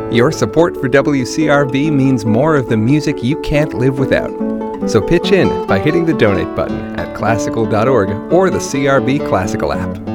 Your support for WCRB means more of the music you can't live without. So pitch in by hitting the donate button at classical.org or the CRB Classical app.